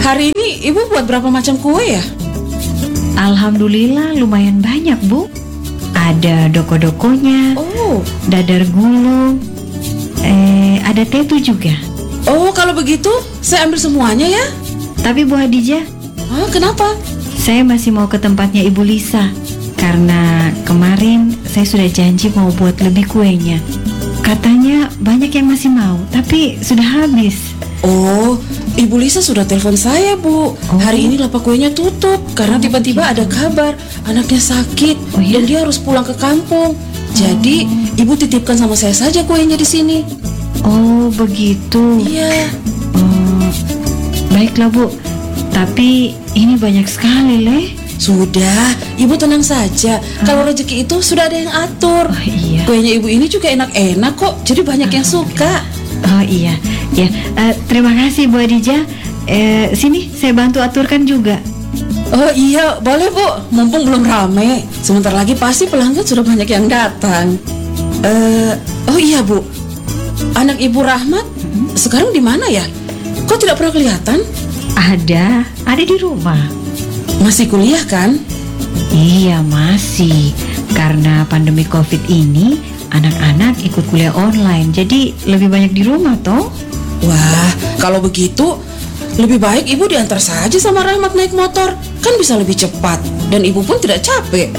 Hari ini Ibu buat berapa macam kue ya? Alhamdulillah lumayan banyak, Bu. Ada doko-dokonya, dadar gulung, ada tetu juga. Oh, kalau begitu saya ambil semuanya ya. Tapi Bu Hadijah, Kenapa? saya masih mau ke tempatnya Ibu Lisa. Karena kemarin saya sudah janji mau buat lebih kuenya. Katanya banyak yang masih mau, tapi sudah habis. Oh, Ibu Lisa sudah telepon saya, Bu. Hari ini lapak kuenya tutup karena tiba-tiba ada kabar anaknya sakit dan dia harus pulang ke kampung. Jadi, Ibu titipkan sama saya saja kuenya di sini. Oh, begitu. Iya. Baiklah, Bu. Tapi ini banyak sekali, Leh. Sudah, Ibu tenang saja. Kalau rezeki itu sudah ada yang atur. Oh, iya. Kuenya Ibu ini juga enak-enak kok. Jadi banyak yang suka. Oh iya, ya. Terima kasih Bu Hadijah. Sini saya bantu aturkan juga. Oh iya, boleh Bu. Mumpung belum rame. Sebentar lagi pasti pelanggan sudah banyak yang datang. Oh iya Bu. Anak Ibu Rahmat sekarang di mana ya? Kok tidak pernah kelihatan? Ada di rumah. Masih kuliah kan? Iya masih. Karena pandemi COVID ini, anak-anak ikut kuliah online, jadi lebih banyak di rumah toh. Wah, kalau begitu lebih baik Ibu diantar saja sama Rahmat naik motor. Kan bisa lebih cepat dan Ibu pun tidak capek.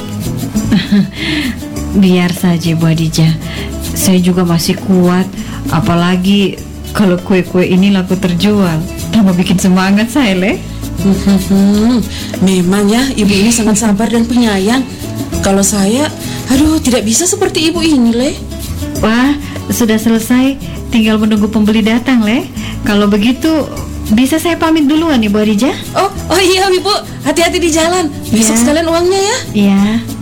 Biar saja Bu Hadijah. Saya juga masih kuat. Apalagi kalau kue-kue ini laku terjual. Tambah bikin semangat saya, Leh. Memang ya, Ibu ini sangat sabar dan penyayang. Kalau saya, tidak bisa seperti Ibu ini, Leh. Wah, sudah selesai. Tinggal menunggu pembeli datang, Leh. Kalau begitu, bisa saya pamit duluan nih, Bu Hadijah? Oh iya, Ibu. Hati-hati di jalan. Besok sekalian uangnya ya. Iya.